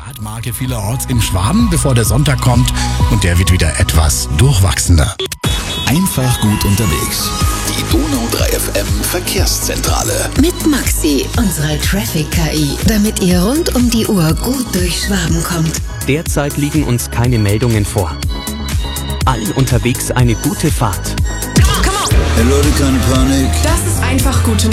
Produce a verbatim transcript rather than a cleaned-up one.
Radmarke vielerorts in Schwaben, bevor der Sonntag kommt und der wird wieder etwas durchwachsener. Einfach gut unterwegs. Die Donau drei F M Verkehrszentrale. Mit Maxi, unserer Traffic-K I, damit ihr rund um die Uhr gut durch Schwaben kommt. Derzeit liegen uns keine Meldungen vor. Allen unterwegs eine gute Fahrt. Hey Leute, keine Panik. Das ist einfach gute